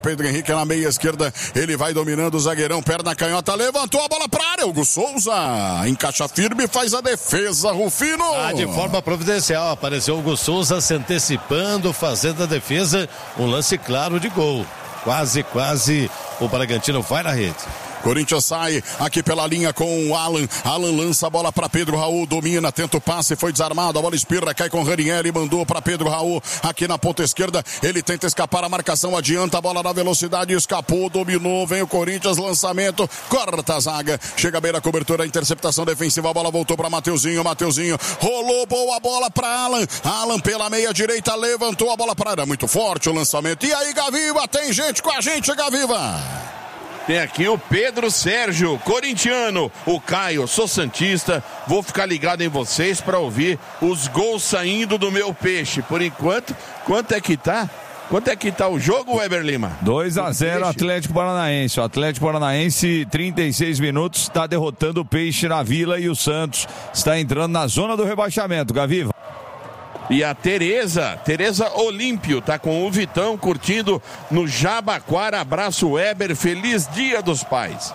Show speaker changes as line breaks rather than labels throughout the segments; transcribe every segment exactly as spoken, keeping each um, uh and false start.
Pedro Henrique na meia esquerda, ele vai dominando o zagueirão, perna canhota, levantou a bola pra área, Hugo Souza encaixa firme e faz a defesa, Rufino.
Ah, de forma providencial, apareceu o Hugo Souza se antecipando, fazendo a defesa, um lance claro de gol, quase, quase o Bragantino vai na rede.
Corinthians sai aqui pela linha com o Alan. Alan lança a bola para Pedro Raul, domina, tenta o passe, foi desarmado, a bola espirra, cai com o Ranieri, mandou para Pedro Raul aqui na ponta esquerda. Ele tenta escapar, a marcação adianta, a bola na velocidade, escapou, dominou, vem o Corinthians, lançamento, corta a zaga, chega a beira, cobertura, interceptação defensiva, a bola voltou para Mateuzinho, Mateuzinho rolou, boa bola para Alan. Alan pela meia direita, levantou a bola para área, muito forte o lançamento. E aí, Gaviva, tem gente com a gente, Gaviva.
Tem aqui o Pedro Sérgio, corintiano. O Caio, sou santista. Vou ficar ligado em vocês para ouvir os gols saindo do meu peixe. Por enquanto, quanto é que tá? Quanto é que tá o jogo, Weber Lima?
dois a zero Atlético Paranaense. O Atlético Paranaense, trinta e seis minutos, está derrotando o Peixe na Vila e o Santos está entrando na zona do rebaixamento. Gaviva.
E a Tereza, Tereza Olímpio, tá com o Vitão curtindo no Jabaquara. Abraço, Weber, feliz Dia dos Pais.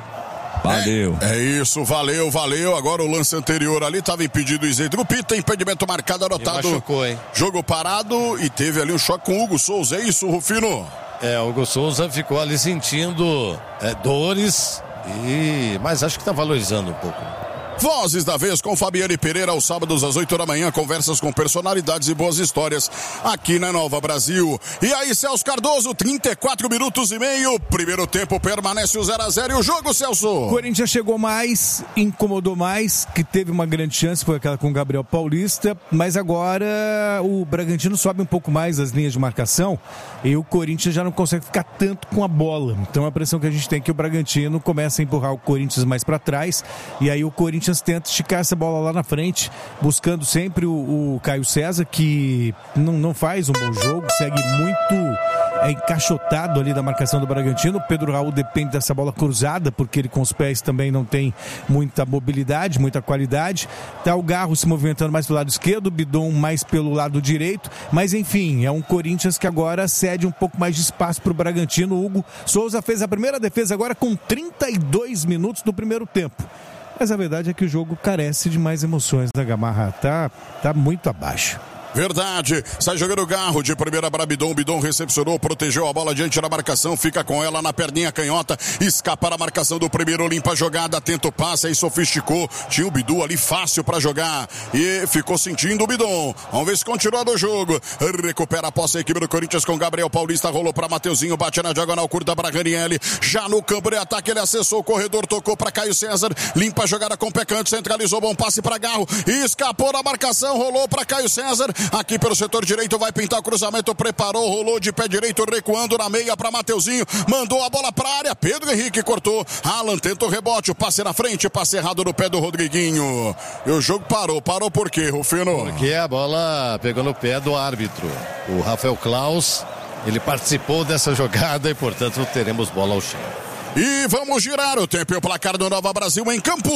Valeu.
É, é isso, valeu, valeu. Agora o lance anterior ali estava impedido o Isei Drupita, impedimento marcado, anotado.
Machucou, hein?
Jogo parado e teve ali um choque com o Hugo Souza, é isso, Rufino?
É, o Hugo Souza ficou ali sentindo é, dores, e... mas acho que tá valorizando um pouco.
Vozes da Vez com Fabiane Pereira, aos sábados às oito da manhã, conversas com personalidades e boas histórias aqui na Nova Brasil. E aí, Celso Cardoso, trinta e quatro minutos e meio, primeiro tempo permanece o zero a zero e o jogo, Celso?
O Corinthians chegou mais, incomodou mais, que teve uma grande chance, foi aquela com o Gabriel Paulista, mas agora o Bragantino sobe um pouco mais as linhas de marcação e o Corinthians já não consegue ficar tanto com a bola. Então a impressão que a gente tem é que o Bragantino começa a empurrar o Corinthians mais para trás e aí o Corinthians tenta esticar essa bola lá na frente, buscando sempre o, o Caio César, que não, não faz um bom jogo, segue muito é, encaixotado ali da marcação do Bragantino. O Pedro Raul depende dessa bola cruzada, porque ele com os pés também não tem muita mobilidade, muita qualidade. Tá o Garro se movimentando mais pelo lado esquerdo, o Bidon mais pelo lado direito, mas enfim, é um Corinthians que agora cede um pouco mais de espaço para o Bragantino. O Hugo Souza fez a primeira defesa agora com trinta e dois minutos do primeiro tempo. Mas a verdade é que o jogo carece de mais emoções, né, Gamarra? Tá, tá muito abaixo.
Verdade, sai jogando o Garro de primeira para Bidon, Bidon recepcionou, protegeu a bola diante da marcação, fica com ela na perninha canhota, escapa a marcação do primeiro, limpa a jogada, tenta o passe, aí sofisticou, tinha o Bidu ali fácil para jogar e ficou sentindo o Bidon. Vamos ver se continua no jogo, recupera a posse a equipe do Corinthians com Gabriel Paulista, rolou para Mateuzinho, bate na diagonal curta para Ranieri, já no campo de ataque ele acessou o corredor, tocou para Caio César, limpa a jogada com o pé canto, centralizou, bom passe para Garro, escapou da marcação, rolou para Caio César, aqui pelo setor direito, vai pintar o cruzamento, preparou, rolou de pé direito, recuando na meia para Mateuzinho, mandou a bola para a área, Pedro Henrique cortou, Alan tenta o rebote, o passe na frente, passe errado no pé do Rodriguinho. E o jogo parou, parou por quê, Rufino?
Porque a bola pegou no pé do árbitro, o Rafael Klaus, ele participou dessa jogada e, portanto, teremos bola ao chão.
E vamos girar o tempo e o placar do Nova Brasil em campo.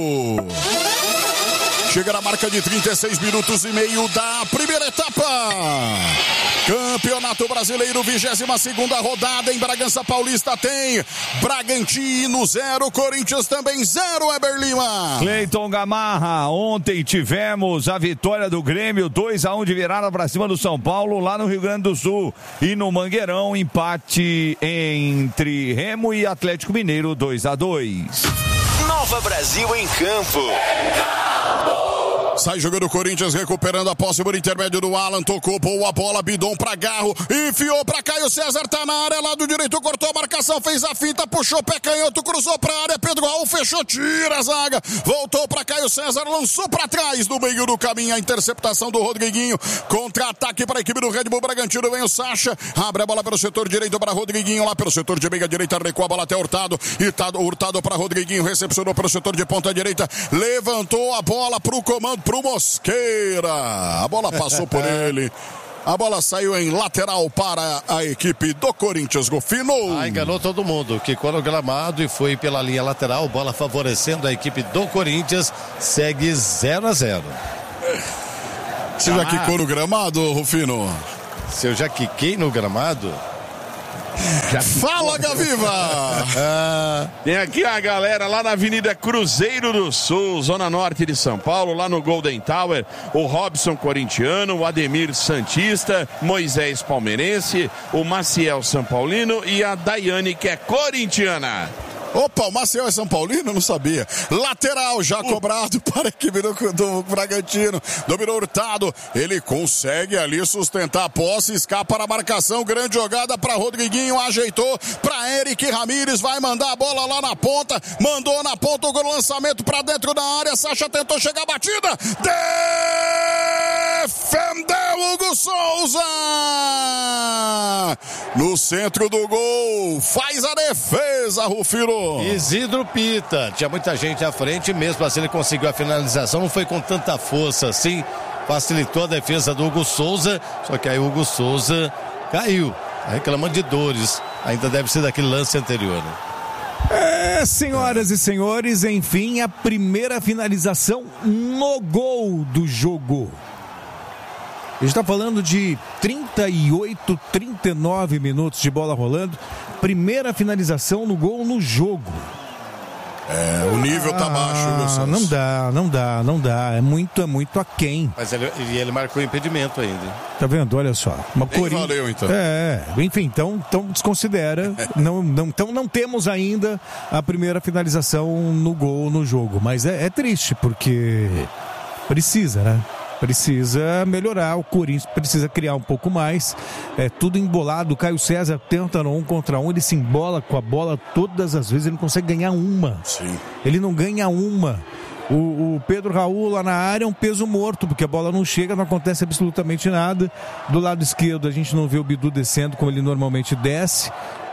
Chega na marca de trinta e seis minutos e meio da primeira etapa. Campeonato Brasileiro, vigésima segunda rodada em Bragança Paulista tem Bragantino zero, Corinthians também zero, Weber Lima.
Cleiton Gamarra, ontem tivemos a vitória do Grêmio, dois a um de virada para cima do São Paulo, lá no Rio Grande do Sul. E no Mangueirão, empate entre Remo e Atlético Mineiro, dois a dois.
Nova Brasil em campo.
Sai jogando o Corinthians, recuperando a posse por intermédio do Alan, tocou, boa bola, Bidon pra Garro, enfiou pra Caio César, tá na área, lado direito, cortou a marcação, fez a finta, puxou pé canhoto, cruzou pra área, Pedro Raul fechou, tira a zaga, voltou pra Caio César, lançou pra trás, no meio do caminho, a interceptação do Rodriguinho, contra-ataque pra equipe do Red Bull Bragantino, vem o Sacha, abre a bola pelo setor direito pra Rodriguinho, lá pelo setor de meia direita, recua a bola até Hurtado, Hurtado, Hurtado pra Rodriguinho, recepcionou pelo setor de ponta direita, levantou a bola pro comando, pro Mosqueira, a bola passou por ele, a bola saiu em lateral para a equipe do Corinthians, Gofino.
Ah, enganou todo mundo, quicou no gramado e foi pela linha lateral, bola favorecendo a equipe do Corinthians, segue zero a zero.
Você já quicou no gramado, Rufino?
Se eu já quiquei no gramado?
Fala, Gaviva!
Tem aqui a galera lá na Avenida Cruzeiro do Sul, Zona Norte de São Paulo, lá no Golden Tower, o Robson corintiano, o Ademir Santista, Moisés palmeirense, o Maciel São Paulino e a Daiane, que é corintiana.
Opa, o Maciel é São Paulino? Não sabia. Lateral já uh. cobrado para a equipe do, do Bragantino. Dominou Hurtado. Ele consegue ali sustentar a posse. Escapa na marcação. Grande jogada para Rodriguinho. Ajeitou para Eric Ramírez. Vai mandar a bola lá na ponta. Mandou na ponta o lançamento para dentro da área. Sacha tentou chegar a batida. Defendeu Hugo Souza. No centro do gol. Faz a defesa, Rufino.
Isidro Pita, tinha muita gente à frente, mesmo assim ele conseguiu a finalização, não foi com tanta força assim, facilitou a defesa do Hugo Souza, só que aí o Hugo Souza caiu, reclamando de dores, ainda deve ser daquele lance anterior, né?
É, senhoras e senhores, enfim, a primeira finalização no gol do jogo. A gente está falando de trinta e oito, trinta e nove minutos de bola rolando. Primeira finalização no gol no jogo.
É, o nível tá baixo, viu, Santos?
Não dá, não dá, não dá. É muito, é muito aquém.
Mas ele, ele marcou impedimento ainda.
Tá vendo? Olha só. Uma
Corin... valeu, então.
É, enfim, então, então desconsidera. não, não, então não temos ainda a primeira finalização no gol no jogo. Mas é, é triste, porque precisa, né? Precisa melhorar, o Corinthians precisa criar um pouco mais, é tudo embolado. O Caio César tenta no um contra um, ele se embola com a bola todas as vezes, ele não consegue ganhar uma.
Sim.
Ele não ganha uma. O, o Pedro Raul lá na área é um peso morto, porque a bola não chega, não acontece absolutamente nada. Do lado esquerdo a gente não vê o Bidu descendo como ele normalmente desce.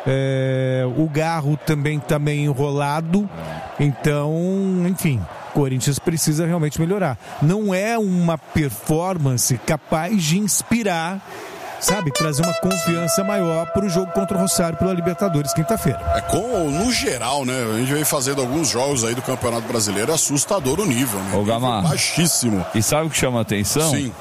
É, o Garro também está meio enrolado, então, enfim, o Corinthians precisa realmente melhorar. Não é uma performance capaz de inspirar, sabe, trazer uma confiança maior para o jogo contra o Rosário pela Libertadores quinta-feira.
É com, no geral, né, a gente vem fazendo alguns jogos aí do Campeonato Brasileiro, é assustador o nível, né?
Ô, Gamar,
baixíssimo.
E sabe o que chama a atenção?
Sim.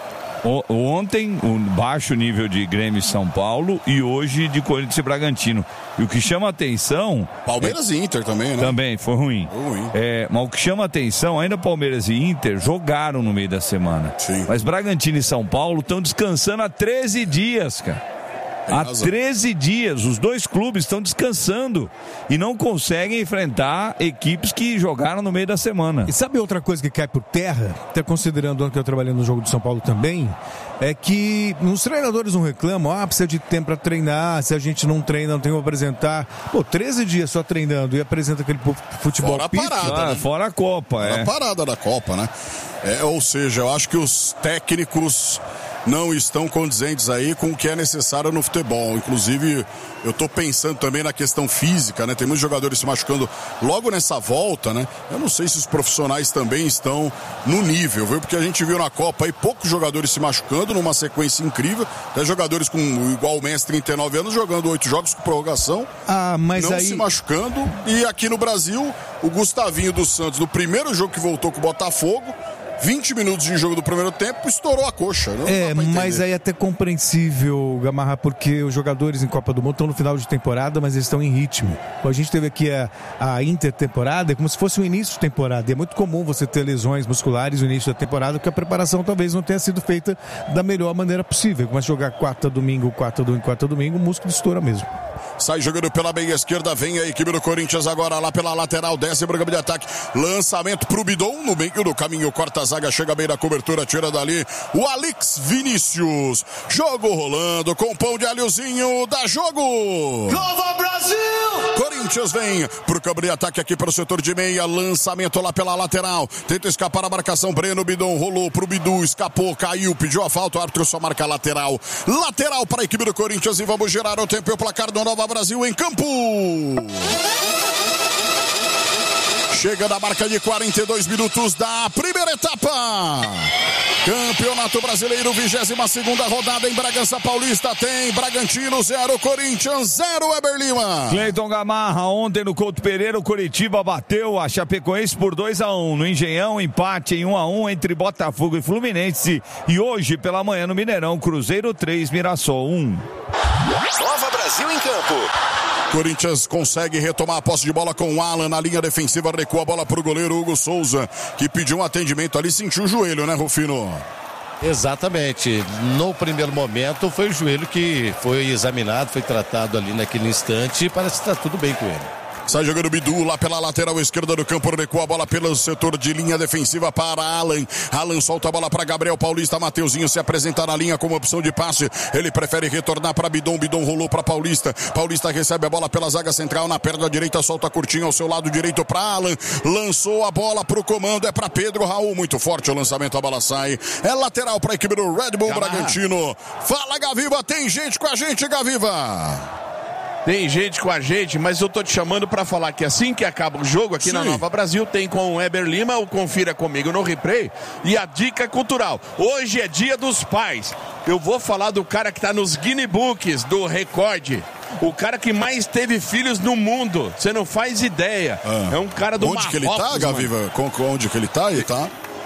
O, ontem, um baixo nível de Grêmio e São Paulo e hoje de Corinthians e Bragantino. E o que chama a atenção...
Palmeiras é, e Inter também, né?
Também, foi ruim.
Foi ruim.
É, mas o que chama a atenção, ainda Palmeiras e Inter jogaram no meio da semana.
Sim.
Mas Bragantino e São Paulo estão descansando há treze dias, cara.
Tem
Há
razão.
treze dias, os dois clubes estão descansando e não conseguem enfrentar equipes que jogaram no meio da semana.
E sabe outra coisa que cai por terra, até considerando o ano que eu trabalhei no jogo de São Paulo também, é que os treinadores não reclamam, ah, precisa de tempo para treinar, se a gente não treina, não tem como apresentar. Pô, treze dias só treinando e apresenta aquele futebol
Fora a
pífio.
parada,
Ah,
né?
fora a Copa,
Fora
é.
a parada da Copa, né? É, ou seja, eu acho que os técnicos não estão condizentes aí com o que é necessário no futebol. Inclusive, eu tô pensando também na questão física, né? Tem muitos jogadores se machucando logo nessa volta, né? Eu não sei se os profissionais também estão no nível, viu? Porque a gente viu na Copa aí poucos jogadores se machucando numa sequência incrível. Até jogadores com igual o Messi, trinta e nove anos, jogando oito jogos com prorrogação.
Ah, mas
não
aí...
se machucando. E aqui no Brasil, o Gustavinho dos Santos, no primeiro jogo que voltou com o Botafogo, vinte minutos de jogo do primeiro tempo, estourou a coxa. Não
é, mas aí é até compreensível, Gamarra, porque os jogadores em Copa do Mundo estão no final de temporada, mas eles estão em ritmo. A gente teve aqui a, a intertemporada, é como se fosse o início de temporada. E é muito comum você ter lesões musculares no início da temporada, porque a preparação talvez não tenha sido feita da melhor maneira possível. Começa a jogar quarta, domingo, quarta, domingo, quarta, domingo, o músculo estoura mesmo.
Sai jogando pela meia esquerda, vem a equipe do Corinthians agora lá pela lateral, desce pro campo de ataque, lançamento pro Bidon, no meio do caminho, corta a zaga, chega bem na cobertura, tira dali o Alex Vinícius. Jogo rolando com pão de alhozinho, dá jogo!
Nova Brasil!
Corinthians vem pro campo de ataque aqui para o setor de meia, lançamento lá pela lateral, tenta escapar a marcação, Breno Bidon rolou pro Bidu, escapou, caiu, pediu a falta, o árbitro só marca lateral. Lateral para a equipe do Corinthians e vamos girar o tempo e o placar do Nova Brasil em campo. Chega da marca de quarenta e dois minutos da primeira etapa. Campeonato Brasileiro, vigésima segunda rodada em Bragança Paulista. Tem Bragantino zero, Corinthians zero, Eber Lima.
Cleiton Gamarra, ontem no Couto Pereira, o Curitiba bateu a Chapecoense por dois a um. No Engenhão, empate em um a um entre Botafogo e Fluminense. E hoje, pela manhã, no Mineirão, Cruzeiro três, Mirassol um.
Nova Brasil em campo.
Corinthians consegue retomar a posse de bola com o Alan na linha defensiva, recua a bola para o goleiro Hugo Souza, que pediu um atendimento ali, sentiu o joelho, né, Rufino?
Exatamente. No primeiro momento foi o joelho que foi examinado, foi tratado ali naquele instante e parece que está tudo bem com ele.
Sai jogando o Bidu lá pela lateral esquerda do campo, recua a bola pelo setor de linha defensiva para Alan. Alan solta a bola para Gabriel Paulista. Mateuzinho se apresenta na linha como opção de passe. Ele prefere retornar para Bidon. Bidon rolou para Paulista. Paulista recebe a bola pela zaga central na perna direita, solta curtinho ao seu lado direito para Alan. Lançou a bola para o comando, é para Pedro Raul. Muito forte o lançamento, a bola sai. É lateral para a equipe do Red Bull Calma. Bragantino. Fala, Gaviva, tem gente com a gente, Gaviva.
Tem gente com a gente, mas eu tô te chamando para falar que assim que acaba o jogo aqui Sim. na Nova Brasil, tem com o Weber Lima, o Confira Comigo no Replay, e a dica cultural. Hoje é dia dos pais. Eu vou falar do cara que tá nos Guinness Books do recorde. O cara que mais teve filhos no mundo. Você não faz ideia. Ah. É um cara do
Onde
Marrocos,
que ele tá, Gaviva? Com, onde que ele tá? Ele tá...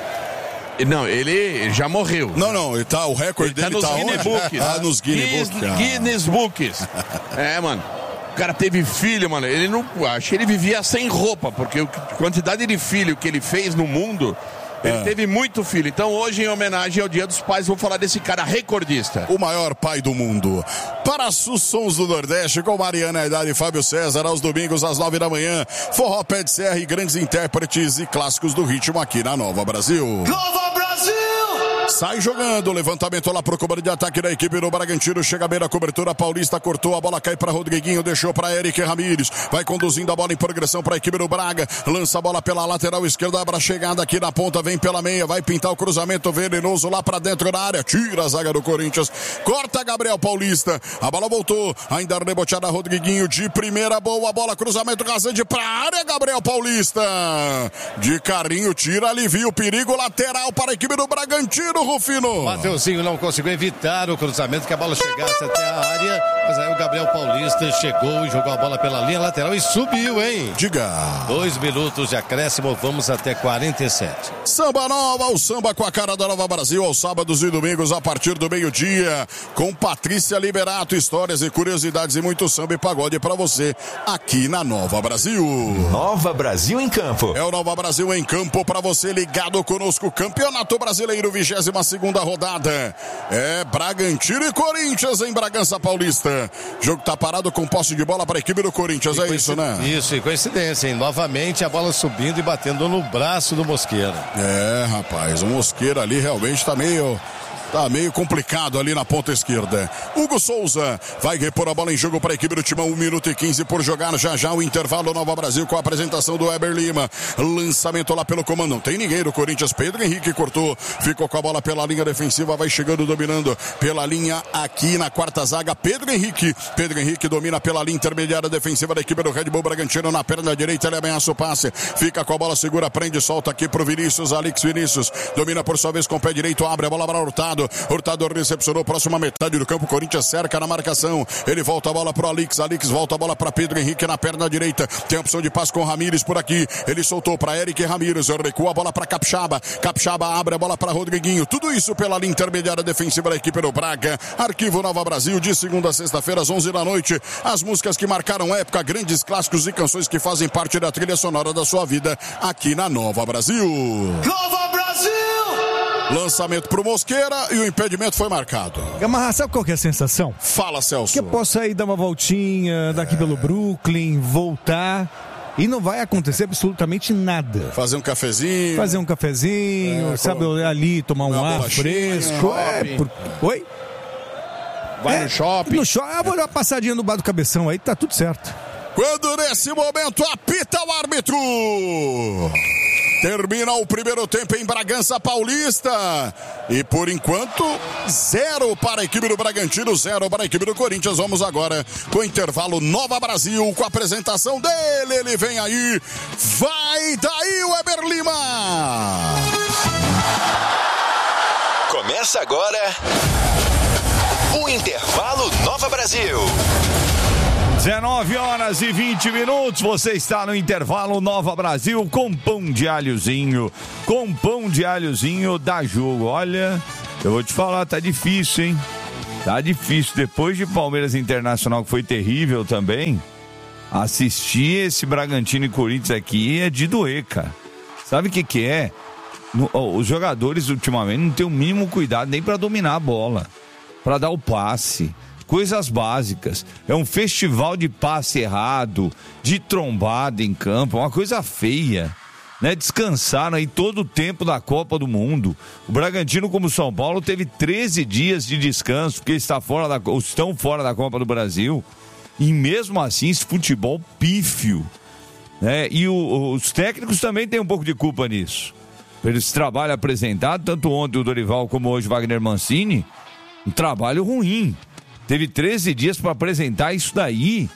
Não, ele já morreu.
Não, não, ele tá, o recorde
ele
dele
tá
tá
nos Guinness Books.
Ah, nos Guinness
Books. Guinness Books. É, mano. O cara teve filho, mano. Ele não. Acho que ele vivia sem roupa, porque a quantidade de filho que ele fez no mundo. Ele é. teve muito filho. Então hoje, em homenagem ao Dia dos Pais, vou falar desse cara recordista.
O maior pai do mundo. Para os sons do Nordeste, com Mariana Haidar e Fábio César, aos domingos, às nove da manhã. Forró Pé de Serra e grandes intérpretes e clássicos do ritmo aqui na Nova Brasil.
Nova Brasil!
Sai jogando, levantamento lá pro comando de ataque da equipe do Bragantino, chega bem na cobertura, Paulista cortou, a bola cai para Rodriguinho, deixou para Eric Ramírez, vai conduzindo a bola em progressão para a equipe do Braga, lança a bola pela lateral esquerda, abra a chegada aqui na ponta, vem pela meia, vai pintar o cruzamento venenoso lá para dentro da área, tira a zaga do Corinthians, corta Gabriel Paulista, a bola voltou, ainda reboteada Rodriguinho, de primeira, boa bola, cruzamento rasante para a área, Gabriel Paulista, de carinho, tira, alivia o perigo, lateral para a equipe do Bragantino, Rufino.
Mateuzinho não conseguiu evitar o cruzamento, que a bola chegasse até a área, mas aí o Gabriel Paulista chegou e jogou a bola pela linha lateral e subiu, hein?
Diga.
Dois minutos de acréscimo, vamos até quarenta e sete.
Samba Nova, o samba com a cara da Nova Brasil, aos sábados e domingos a partir do meio-dia, com Patrícia Liberato, histórias e curiosidades e muito samba e pagode pra você aqui na Nova Brasil.
Nova Brasil em campo.
É o Nova Brasil em campo pra você ligado conosco, Campeonato Brasileiro, vigésima segunda rodada. É Bragantino e Corinthians em Bragança Paulista. Jogo tá parado com posse de bola para a equipe do Corinthians, e é isso, né?
Isso, e coincidência, hein? Novamente a bola subindo e batendo no braço do Mosqueira.
É, rapaz, o Mosqueira ali realmente tá meio... Tá meio complicado ali na ponta esquerda. Hugo Souza vai repor a bola em jogo para a equipe do Timão. um minuto e quinze por jogar. Já já o intervalo Nova Brasil com a apresentação do Weber Lima. Lançamento lá pelo comando. Não tem ninguém do Corinthians. Pedro Henrique cortou. Ficou com a bola pela linha defensiva. Vai chegando, dominando pela linha aqui na quarta zaga. Pedro Henrique. Pedro Henrique domina pela linha intermediária defensiva da equipe do Red Bull Bragantino. Na perna direita ele ameaça o passe. Fica com a bola, segura, prende, solta aqui pro Vinícius. Alex Vinícius domina por sua vez com o pé direito. Abre a bola para Hurtado. Hurtado recepcionou, próxima metade do campo, Corinthians cerca na marcação, ele volta a bola pro Alex, Alex volta a bola para Pedro Henrique na perna direita, tem a opção de passe com Ramírez por aqui, ele soltou para Eric Ramírez, recua a bola para Capixaba, Capixaba abre a bola para Rodriguinho, tudo isso pela linha intermediária defensiva da equipe do Braga. Arquivo Nova Brasil, de segunda a sexta-feira às onze da noite, as músicas que marcaram época, grandes clássicos e canções que fazem parte da trilha sonora da sua vida aqui na Nova Brasil.
Nova Brasil!
Lançamento pro Mosqueira e o impedimento foi marcado.
Gamarra, sabe qual que é a sensação?
Fala, Celso.
Que eu posso aí dar uma voltinha daqui é. pelo Brooklyn, voltar e não vai acontecer absolutamente nada.
Fazer um cafezinho.
Fazer um cafezinho, é, sabe, com... ali tomar um ar fresco. É, por... Oi?
Vai
é,
no shopping.
No shopping, eu vou dar uma passadinha no bar do Cabeção aí, tá tudo certo.
Quando nesse momento apita o árbitro. Termina o primeiro tempo em Bragança Paulista. E por enquanto, zero para a equipe do Bragantino, zero para a equipe do Corinthians. Vamos agora com o intervalo Nova Brasil, com a apresentação dele. Ele vem aí. Vai daí o Weber Lima.
Começa agora o intervalo Nova Brasil.
dezenove horas e vinte minutos, você está no intervalo Nova Brasil com pão de alhozinho, com pão de alhozinho da Jogo. Olha, eu vou te falar, tá difícil, hein? Tá difícil. Depois de Palmeiras Internacional, que foi terrível também, assistir esse Bragantino e Corinthians aqui é de doer, cara. Sabe o que que é? No, oh, os jogadores ultimamente não têm o mínimo cuidado nem pra dominar a bola, pra dar o passe. Coisas básicas. É um festival de passe errado, de trombada em campo, uma coisa feia. Né? Descansaram aí todo o tempo da Copa do Mundo. O Bragantino, como o São Paulo, teve treze dias de descanso, porque está fora da, estão fora da Copa do Brasil. E mesmo assim, esse futebol pífio. Né? E o, os técnicos também têm um pouco de culpa nisso. Pelo esse trabalho apresentado, tanto ontem o Dorival como hoje o Wagner Mancini, um trabalho ruim. Teve treze dias para apresentar isso daí.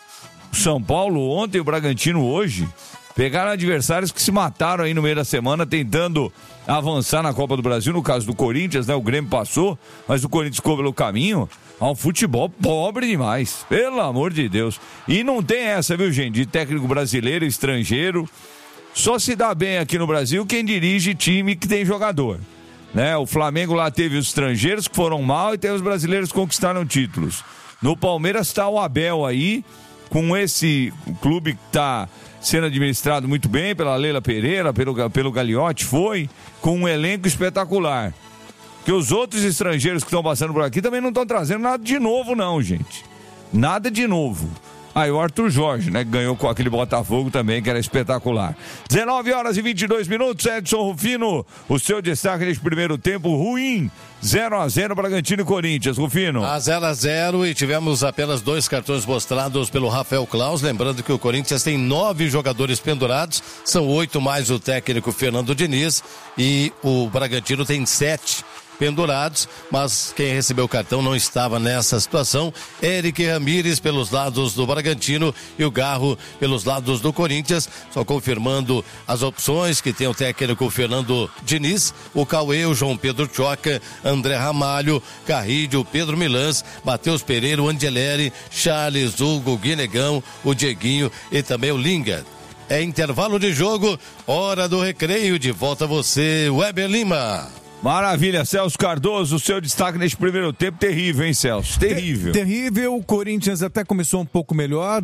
O São Paulo ontem e o Bragantino hoje pegaram adversários que se mataram aí no meio da semana tentando avançar na Copa do Brasil. No caso do Corinthians, né? O Grêmio passou, mas o Corinthians ficou pelo caminho. Há um futebol pobre demais, pelo amor de Deus. E não tem essa, viu, gente? De técnico brasileiro, estrangeiro. Só se dá bem aqui no Brasil quem dirige time que tem jogador. Né? O Flamengo lá teve os estrangeiros que foram mal e teve os brasileiros que conquistaram títulos. No Palmeiras está o Abel aí, com esse clube que está sendo administrado muito bem pela Leila Pereira, pelo, pelo Gagliotti, foi, com um elenco espetacular. Que os outros estrangeiros que estão passando por aqui também não estão trazendo nada de novo não, gente. Nada de novo. Aí ah, o Arthur Jorge, né, que ganhou com aquele Botafogo também, que era espetacular. dezenove horas e vinte e dois minutos, Edson Rufino, o seu destaque neste primeiro tempo ruim, zero a zero Bragantino e Corinthians, Rufino.
A zero a zero e tivemos apenas dois cartões mostrados pelo Rafael Claus, lembrando que o Corinthians tem nove jogadores pendurados, são oito mais o técnico Fernando Diniz e o Bragantino tem sete pendurados, mas quem recebeu o cartão não estava nessa situação. Eric Ramírez pelos lados do Bragantino e o Garro pelos lados do Corinthians, só confirmando as opções que tem o técnico Fernando Diniz, o Cauê, o João Pedro Choca, André Ramalho, Carrilho, Pedro Milans, Matheus Pereira, o Angeleri, Charles, Hugo, Guinegão, o Dieguinho e também o Linga. É intervalo de jogo, hora do recreio, de volta você, Weber Lima.
Maravilha, Celso Cardoso, o seu destaque neste primeiro tempo, terrível, hein, Celso? Terrível.
Ter- terrível, o Corinthians até começou um pouco melhor,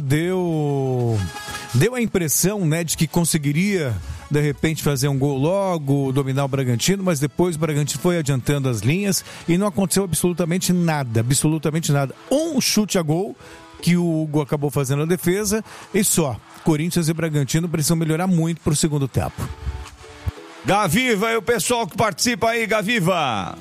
deu deu a impressão, né, de que conseguiria, de repente, fazer um gol logo, dominar o Bragantino, mas depois o Bragantino foi adiantando as linhas e não aconteceu absolutamente nada, absolutamente nada. Um chute a gol, que o Hugo acabou fazendo a defesa, e só. Corinthians e Bragantino precisam melhorar muito para o segundo tempo.
Gaviva e o pessoal que participa aí, Gaviva.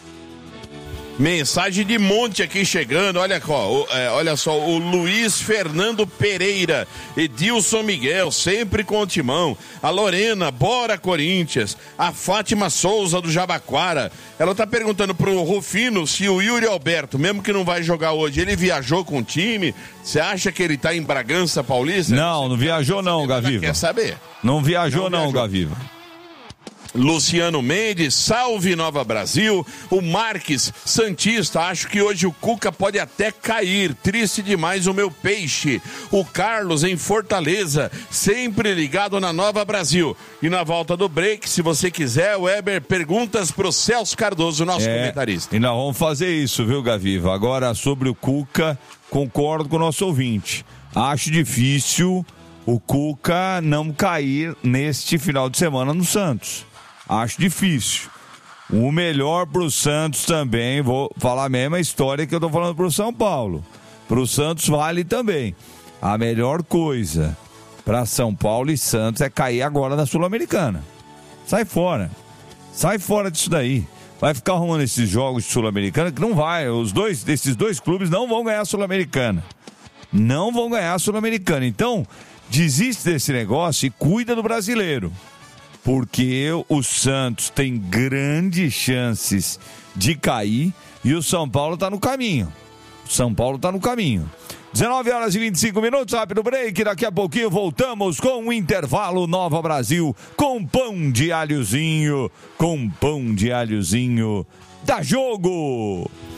Mensagem de monte aqui chegando, olha, ó, é, olha só, o Luiz Fernando Pereira, Edilson Miguel, sempre com o timão, a Lorena, bora Corinthians, a Fátima Souza do Jabaquara, ela tá perguntando pro Rufino se o Yuri Alberto, mesmo que não vai jogar hoje, ele viajou com o time, você acha que ele tá em Bragança Paulista?
Não, não viajou não, Gaviva.
Quer saber?
Não viajou não,
não viajou.
Gaviva.
Luciano Mendes, salve Nova Brasil. O Marques Santista, acho que hoje o Cuca pode até cair, triste demais o meu peixe. O Carlos em Fortaleza, sempre ligado na Nova Brasil. E na volta do break, se você quiser, Weber, perguntas pro Celso Cardoso, nosso
é,
comentarista.
E nós vamos fazer isso, viu, Gaviva? Agora, sobre o Cuca, concordo com o nosso ouvinte. Acho difícil o Cuca não cair neste final de semana no Santos. Acho difícil. O melhor pro Santos também, vou falar a mesma história que eu tô falando pro São Paulo. Pro Santos vale também. A melhor coisa para São Paulo e Santos é cair agora na Sul-Americana. Sai fora. Sai fora disso daí. Vai ficar arrumando esses jogos de Sul-Americana que não vai. Os dois, esses dois clubes não vão ganhar a Sul-Americana. Não vão ganhar a Sul-Americana. Então, desiste desse negócio e cuida do brasileiro. Porque o Santos tem grandes chances de cair e o São Paulo está no caminho. O São Paulo está no caminho. dezenove horas e vinte e cinco minutos, rápido break. Daqui a pouquinho voltamos com o intervalo Nova Brasil, com pão de alhozinho, com pão de alhozinho. Dá jogo!